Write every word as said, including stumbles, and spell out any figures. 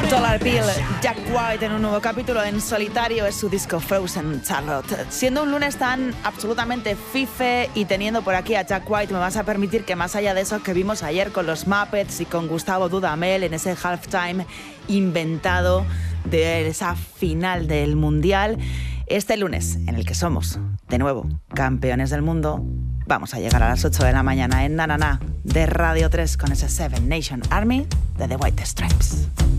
Dollar Bill, Jack White en un nuevo capítulo en solitario es su disco Frozen Charlotte. Siendo un lunes tan absolutamente fife y teniendo por aquí a Jack White, me vas a permitir que más allá de eso que vimos ayer con los Muppets y con Gustavo Dudamel en ese halftime inventado de esa final del Mundial, este lunes en el que somos, de nuevo, campeones del mundo, vamos a llegar a las ocho de la mañana en Na Na Na de Radio tres con ese Seven Nation Army de The White Stripes.